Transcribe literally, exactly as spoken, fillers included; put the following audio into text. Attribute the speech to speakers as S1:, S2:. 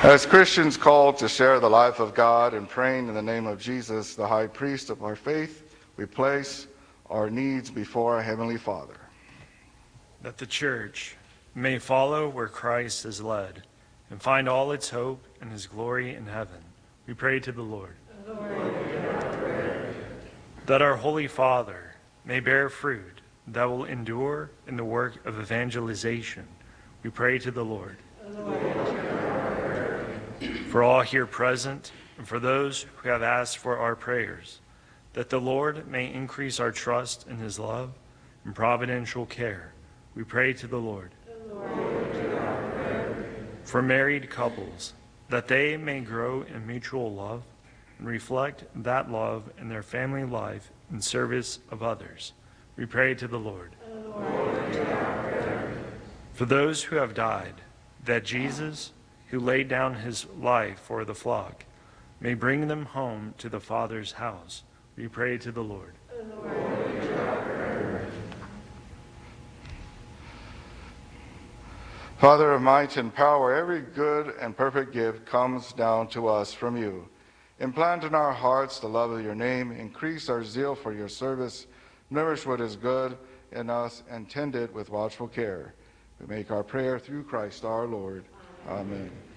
S1: As Christians called to share the life of God and praying in the name of Jesus, the high priest of our faith, we place our needs before our Heavenly Father.
S2: That the Church may follow where Christ has led and find all its hope and his glory in heaven, we pray to the Lord. Lord, that our Holy Father may bear fruit that will endure in the work of evangelization, we pray to the Lord. Lord, for all here present and for those who have asked for our prayers, that the Lord may increase our trust in his love and providential care, we pray to the Lord. Lord, for married couples, that they may grow in mutual love and reflect that love in their family life in service of others, we pray to the Lord. Lord, for those who have died, that Jesus, who laid down his life for the flock, may bring them home to the Father's house, we pray to the Lord. Lord.
S1: Father of might and power, every good and perfect gift comes down to us from you. Implant in our hearts the love of your name, increase our zeal for your service, nourish what is good in us, and tend it with watchful care. We make our prayer through Christ our Lord. Amen.